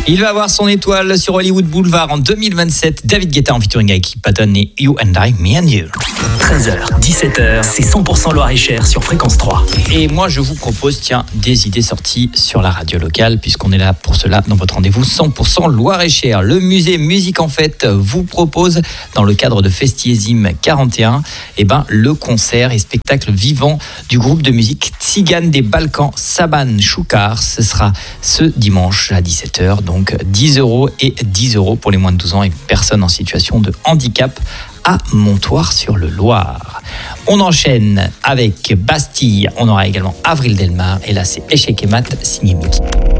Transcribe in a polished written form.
Il va avoir son étoile sur Hollywood Boulevard en 2027. David Guetta en featuring avec Patton et You and I, Me and You. 13h, 17h, c'est 100% Loir-et-Cher sur Fréquence 3. Et moi, je vous propose, des idées sorties sur la radio locale, puisqu'on est là pour cela dans votre rendez-vous 100% Loir-et-Cher. Le musée Musique en Fête vous propose, dans le cadre de Festiésime 41, le concert et spectacle vivant du groupe de musique Tzigane des Balkans, Saban Choukar. Ce sera ce dimanche à 17h, donc 10 € et 10 € pour les moins de 12 ans et personnes en situation de handicap à Montoire-sur-le-Loir. On enchaîne avec Bastille, on aura également Avril Delmar et là c'est Échec et Mat signé Mickey.